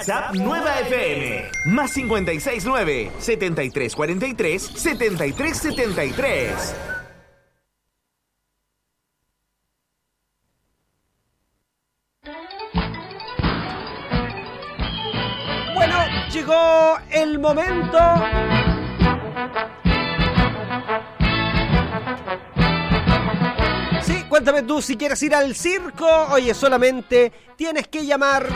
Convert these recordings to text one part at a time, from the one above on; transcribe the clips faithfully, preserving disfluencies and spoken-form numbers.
WhatsApp Nueva F M. Más cincuenta y seis nueve, setenta y tres cuarenta y tres, setenta y tres setenta y tres. Bueno, llegó el momento. Sí, cuéntame tú si quieres ir al circo. Oye, solamente tienes que llamar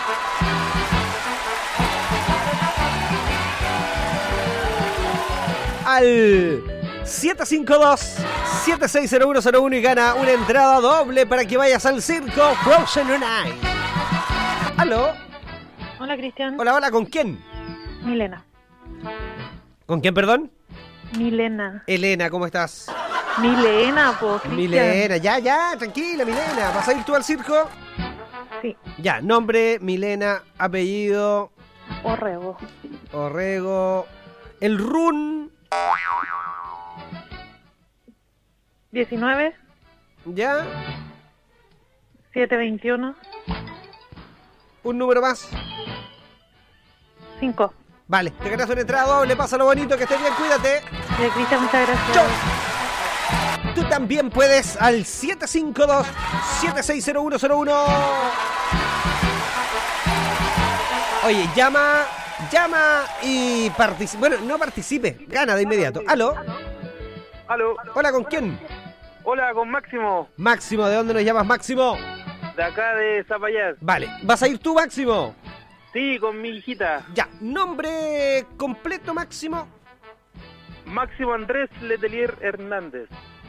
al siete cinco dos, siete seis cero uno cero uno y gana una entrada doble para que vayas al circo Frozen on Ice. ¿Aló? Hola, Cristian. Hola, hola, ¿con quién? Milena. ¿Con quién, perdón? Milena. Elena, ¿cómo estás? Milena, po, Cristian. Milena, ya, ya, tranquila, Milena. ¿Vas a ir tú al circo? Sí. Ya, nombre, Milena, apellido, Orrego. Orrego, el run, diecinueve, ya, setecientos veintiuno, un número más. cinco. Vale, te ganas una entrada doble, pásalo bonito, que estés bien, cuídate. De Cristian, muchas gracias. Chau. Tú también puedes al siete cinco dos, siete seis cero uno cero uno. Oye, llama, llama y participe. Bueno, no participe, gana de inmediato. ¿Aló? Aló. Hola, ¿con quién? Hola, con Máximo, Máximo, ¿de dónde nos llamas, Máximo? de acá de Zapallar. Vale, ¿vas a ir tú, Máximo? Sí, con mi hijita. Ya, nombre completo, Máximo. Máximo Andrés Letelier Hernández.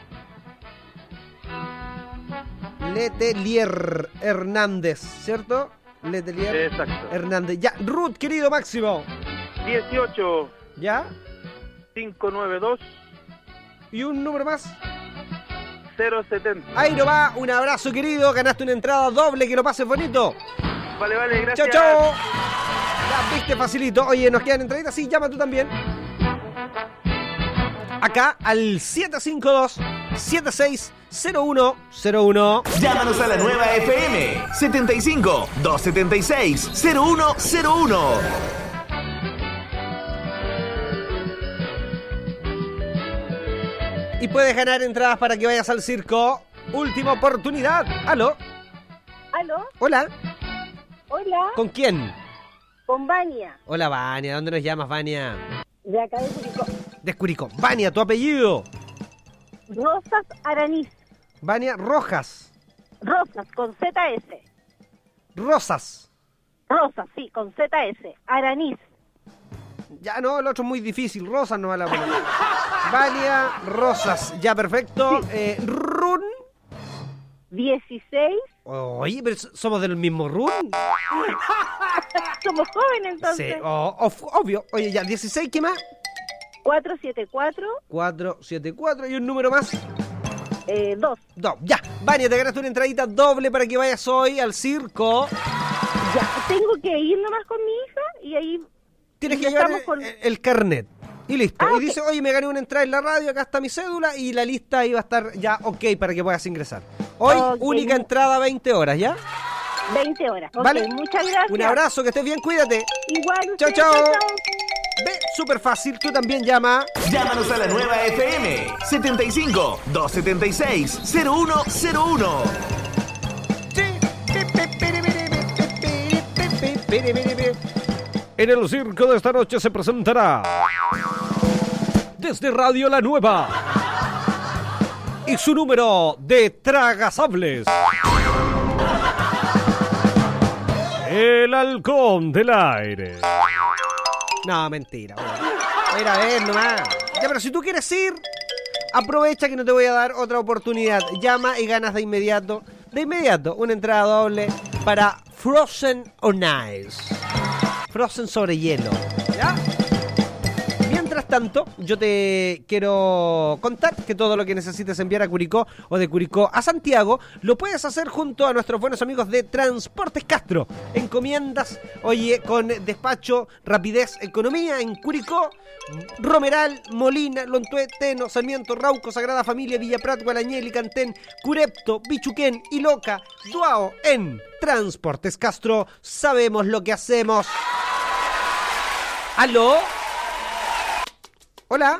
Letelier Hernández, ¿cierto? Letelier Exacto. Hernández. Ya, Ruth, querido Máximo. dieciocho, ¿Ya? quinientos noventa y dos, ¿Y un número más? cero setenta. Ahí no va, un abrazo, querido. Ganaste una entrada doble, que lo pases bonito. Vale, vale, gracias. Chao, chao. Ya viste, facilito. Oye, nos quedan entraditas. Sí, llama tú también. Acá al siete cinco dos, siete seis cero uno cero uno. Llámanos a la Nueva F M. setenta y cinco, doscientos setenta y seis, cero uno cero uno. Y puedes ganar entradas para que vayas al circo. Última oportunidad. ¿Aló? ¿Aló? Hola. Hola, ¿Con quién? con Vania, Hola, Vania. ¿Dónde nos llamas, Vania? de acá de Curicó. De Curicó. Vania, ¿tu apellido? Rosas Araniz. Vania Rojas. Rosas, con Z S. Rosas. Rosas, sí, con Z S. Araniz. Ya no, el otro es muy difícil. Rosas no va la poner. Vania Rosas. Ya, perfecto. Sí. Eh, Run. dieciséis. Oye, pero somos del mismo Run. Somos jóvenes entonces. Sí, oh, of- obvio. Oye, ya, dieciséis, ¿qué más? cuatrocientos setenta y cuatro, cuatro siete cuatro y un número más. eh, dos. Dos. Ya, Vania, te ganaste una entradita doble para que vayas hoy al circo. Ya, tengo que ir nomás con mi hija y ahí Tienes y que llevar estamos el, con- el carnet. Y listo. Ah, y ok. dice, oye, me gané una entrada en la radio, acá está mi cédula y la lista ahí va a estar ya ok para que puedas ingresar. Hoy, Ok. única entrada, veinte horas, ¿ya? veinte horas. Ok, ¿Vale? muchas gracias. Un abrazo, que estés bien, cuídate. Igual. Chao, ustedes, chao. chao. Ve, súper fácil, tú también llama. Llámanos a la Nueva F M. setenta y cinco, doscientos setenta y seis, cero uno cero uno. En el circo de esta noche se presentará desde Radio La Nueva y su número de tragasables, el halcón del aire. No, mentira. Voy a ir a ver nomás. Ya, pero si tú quieres ir, aprovecha que no te voy a dar otra oportunidad. Llama y ganas de inmediato, de inmediato, una entrada doble para Frozen on Ice. Frozen sobre hielo. ¿Ya? Mientras Mientras tanto, yo te quiero contar que todo lo que necesites enviar a Curicó o de Curicó a Santiago, lo puedes hacer junto a nuestros buenos amigos de Transportes Castro. Encomiendas, oye, con despacho, rapidez, economía en Curicó, Romeral, Molina, Lontué, Teno, Sarmiento, Rauco, Sagrada Familia, Villa Prat, Gualañel, Cantén, Curepto, Bichuquén y Loca, Duao en Transportes Castro. Sabemos lo que hacemos. ¿Aló? Hola.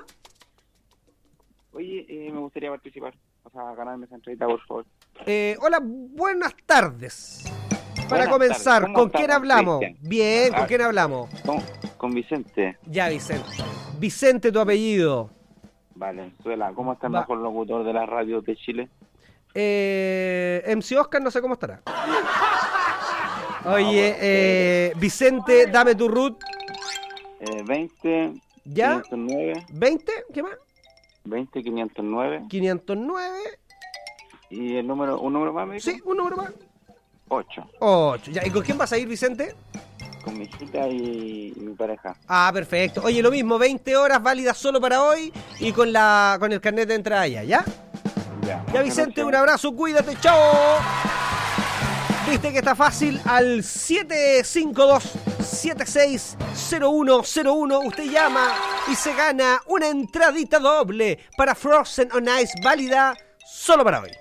Oye, eh, me gustaría participar, o sea, ganarme esa entrevista, por favor. Eh, hola, buenas tardes. Para Buenas comenzar, tardes. ¿Cómo ¿con está, quién don hablamos? Cristian? Bien, ¿con Ah. quién hablamos? Con, con Vicente. Ya, Vicente. Vicente, tu apellido. Valenzuela, ¿cómo está el Va. mejor locutor de la radio de Chile? Eh, M C Oscar, no sé cómo estará. Oye, bueno, eh, Vicente, dame tu root. Eh, veinte, ¿Ya? quinientos nueve, ¿veinte? ¿Qué más? veinte, quinientos nueve, quinientos nueve. y el número, un número más, me dijo? Sí, un número más. ocho, ocho. Ya, ¿y con quién vas a ir, Vicente? con mi hijita y, y mi pareja. Ah, perfecto. Oye, lo mismo, veinte horas válidas solo para hoy y con la con el carnet de entrada allá, ¿ya? Ya, Ya, Vicente, un abrazo, cuídate, chao. Viste que está fácil al siete cinco dos, siete seis cero uno cero uno. Usted llama y se gana una entradita doble para Frozen on Ice válida solo para hoy.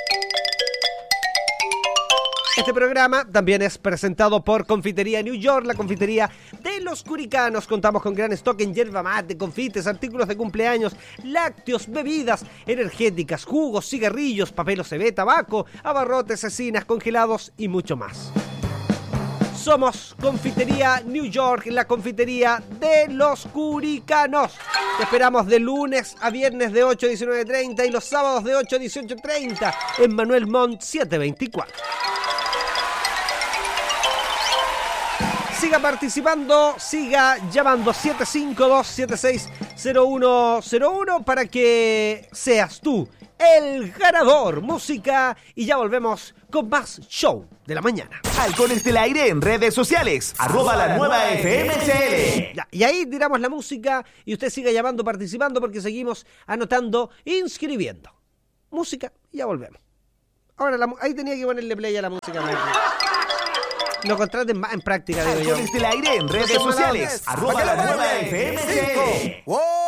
Este programa también es presentado por Confitería New York, la confitería de los curicanos. Contamos con gran stock en yerba mate, confites, artículos de cumpleaños, lácteos, bebidas energéticas, jugos, cigarrillos, papel O C B, tabaco, abarrotes, cecinas, congelados y mucho más. Somos Confitería New York, la confitería de los curicanos. Te esperamos de lunes a viernes de ocho a diecinueve treinta y los sábados de ocho a dieciocho treinta en Manuel Montt setecientos veinticuatro. Siga participando, siga llamando siete cinco dos, siete seis cero uno cero uno para que seas tú el ganador. Música y ya volvemos con más show de la mañana. Halcones del Aire en redes sociales, arroba la nueva F M C L. Ya, y ahí tiramos la música y usted siga llamando, participando porque seguimos anotando, inscribiendo. Música y ya volvemos. Ahora, la, ahí tenía que ponerle play a la música. Lo contraten más en práctica, digo yo. Halcones del Aire en redes No se me sociales, la- arroba la nueva F M C L. ¡Wow!